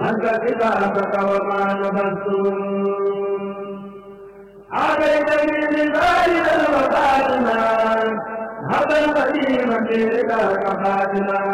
أنت كتابك وما نبذت عليتني بذلك الوفاتنا هذا القديم في ذاك فاتنا